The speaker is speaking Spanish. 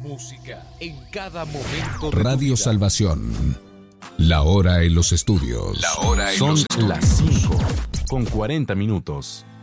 Música en cada momento de Radio Salvación. La hora en los estudios. Son las 5:40.